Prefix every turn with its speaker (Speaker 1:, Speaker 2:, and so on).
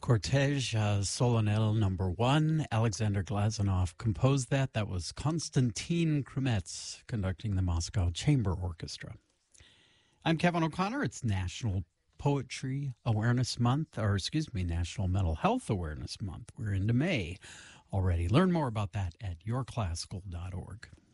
Speaker 1: Cortege Solennel Number 1, Alexander Glazunov composed that. That was Konstantin Krumets conducting the Moscow Chamber Orchestra. I'm Kevin O'Connor. It's National Poetry Awareness Month, National Mental Health Awareness Month. We're into May already. Learn more about that at yourclassical.org.